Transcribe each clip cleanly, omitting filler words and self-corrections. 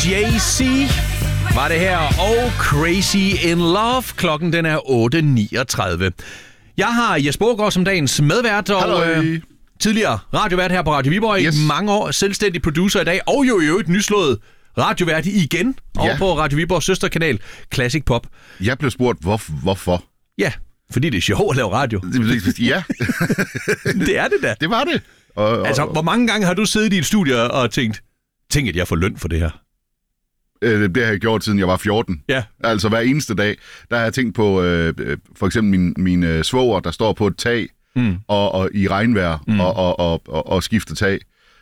JC var det her, og Crazy in Love. Klokken den er 8.39. Jeg har Jesper Aagaard som dagens medvært, og tidligere radiovært her på Radio Viborg i mange år. Selvstændig producer i dag, og jo et nyslået radiovært igen over på Radio Viborgs søsterkanal Classic Pop. Jeg blev spurgt, hvorfor? Ja, fordi det er sjovt at lave radio. Ja. Det er det da. Det var det. Altså, hvor mange gange har du siddet i et studie og tænkt, at jeg får løn for det her? Det har jeg gjort, siden jeg var 14. Ja. Altså hver eneste dag, der har jeg tænkt på for eksempel min svoger, der står på et tag og i regnvejr og skifter tag.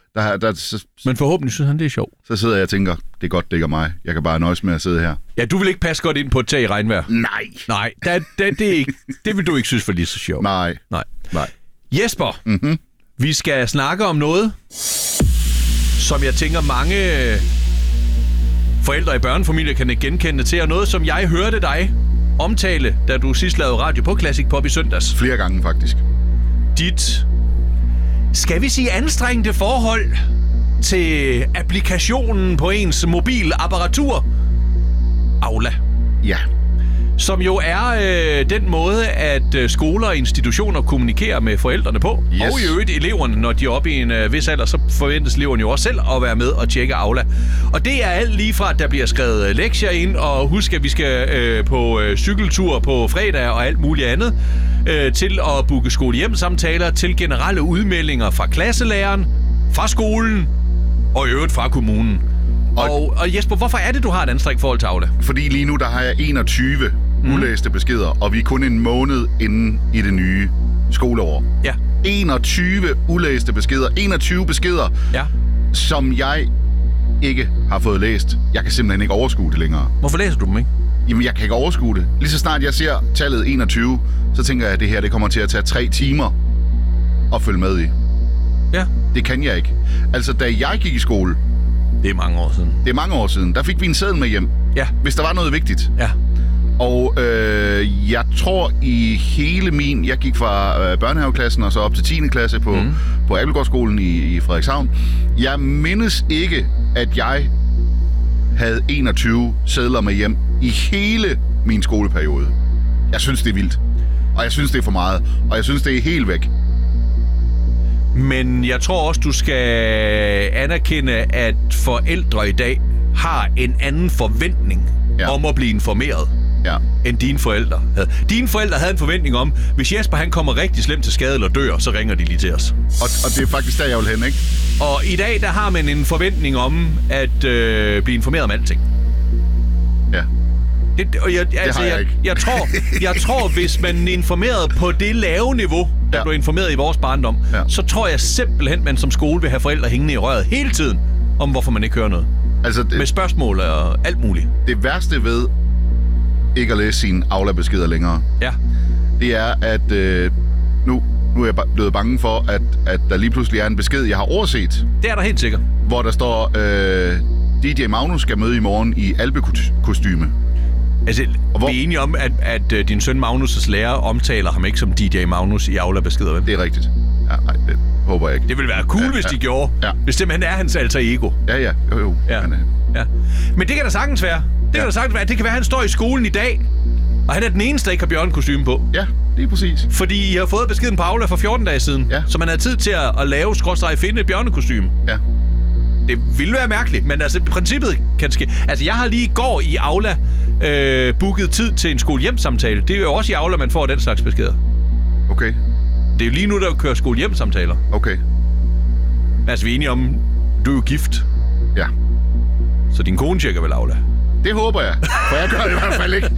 Men forhåbentlig synes han, det er sjovt. Så sidder jeg og tænker, det er godt, det ikke er mig. Jeg kan bare nøjes med at sidde her. Ja, du vil ikke passe godt ind på et tag i regnvejr? Nej. Det vil du ikke synes for lige så sjovt? Nej. Jesper, vi skal snakke om noget, som jeg tænker mange forældre i børnefamilier kan genkende til, og noget, som jeg hørte dig omtale, da du sidst lavede radio på Classic Pop i søndags. Flere gange, faktisk. Dit, skal vi sige, anstrengende forhold til applikationen på ens mobilapparatur, Aula. Ja. Som jo er den måde, at skoler og institutioner kommunikerer med forældrene på. Yes. Og i øvrigt eleverne, når de er oppe i en vis alder, så forventes eleverne jo også selv at være med og tjekke Aula. Og det er alt lige fra, at der bliver skrevet lektier ind, og husk, at vi skal på cykeltur på fredag og alt muligt andet, til at booke skole-hjem-samtaler, til generelle udmeldinger fra klasselæreren, fra skolen og i øvrigt fra kommunen. Og Jesper, hvorfor er det, du har et anstrengt forhold til Aula? Fordi lige nu, der har jeg 21 ulæste beskeder, og vi er kun en måned inde i det nye skoleår. Ja. 21 ulæste beskeder. 21 beskeder, som jeg ikke har fået læst. Jeg kan simpelthen ikke overskue det længere. Hvorfor læser du dem ikke? Jamen, jeg kan ikke overskue det. Lige så snart jeg ser tallet 21, så tænker jeg, at det her det kommer til at tage 3 timer at følge med i. Ja. Det kan jeg ikke. Altså, da jeg gik i skole... Det er mange år siden. Det er mange år siden. Der fik vi en seddel med hjem. Ja. Hvis der var noget vigtigt. Ja. Og jeg tror i hele min... Jeg gik fra børnehaveklassen og så op til 10. klasse på Abelgårdsskolen i Frederikshavn. Jeg mindes ikke, at jeg havde 21 sedler med hjem i hele min skoleperiode. Jeg synes, det er vildt. Og jeg synes, det er for meget. Og jeg synes, det er helt væk. Men jeg tror også, du skal anerkende, at forældre i dag har en anden forventning om at blive informeret, end dine forældre havde. Dine forældre havde en forventning om, hvis Jesper han kommer rigtig slemt til skade eller dør, så ringer de lige til os. Og det er faktisk der, jeg vil hen, ikke? Og i dag, der har man en forventning om at blive informeret om alting. Ja. Jeg tror, hvis man er informeret på det lave niveau, der blev informeret i vores barndom, så tror jeg simpelthen, man som skole vil have forældre hængende i røret hele tiden, om hvorfor man ikke hører noget. Altså med spørgsmål og alt muligt. Det værste ved ikke at læse sine Aula-beskeder længere, det er, at nu er jeg blevet bange for, at der lige pludselig er en besked, jeg har overset. Det er der helt sikkert. Hvor der står, DJ Magnus skal møde i morgen i alpekostyme. Altså, vi er enige om, at din søn Magnus' lærer omtaler ham ikke som DJ Magnus i Aula-beskeder, vel? Det er rigtigt. Ja, nej, det håber jeg ikke. Det ville være cool, hvis de gjorde. Ja. Hvis simpelthen er hans alter ego. Ja. Jo. Ja. Men det kan da sagtens være. Det kan være, at han står i skolen i dag, og han er den eneste, der ikke har bjørnekostyme på. Ja, det er præcis. Fordi I har fået beskeden på Aula for 14 dage siden, så man havde tid til at lave finde et bjørnekostyme. Ja. Det ville være mærkeligt, men altså princippet kan ske. Altså jeg har lige i går i Aula booket tid til en skole-hjem-samtale. Det er jo også i Aula, man får den slags beskeder. Okay. Det er jo lige nu, der kører skole-hjem-samtaler. Okay. Altså vi er enige om, du er jo gift. Ja. Så din kone tjekker vel Aula? Det håber jeg, for jeg gør det i hvert fald ikke.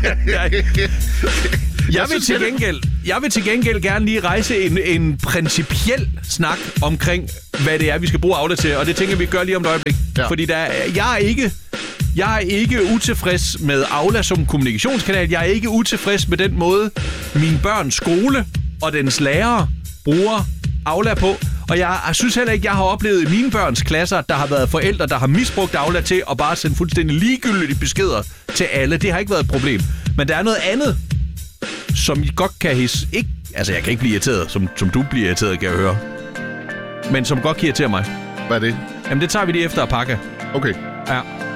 Jeg vil til gengæld gerne lige rejse en principiel snak omkring, hvad det er, vi skal bruge Aula til, og det tænker vi gør lige om et øjeblik. Ja. Fordi jeg er ikke utilfreds med Aula som kommunikationskanal. Jeg er ikke utilfreds med den måde, min børns skole og dens lærere bruger Aula på. Og jeg synes heller ikke, jeg har oplevet i mine børns klasser, der har været forældre, der har misbrugt Aula til at bare sende fuldstændig ligegyldige beskeder til alle. Det har ikke været et problem. Men der er noget andet, som I godt kan ikke... Altså, jeg kan ikke blive irriteret, som du bliver irriteret, kan jeg høre. Men som godt kan irritere mig. Hvad er det? Jamen, det tager vi lige efter at pakke. Okay. Ja.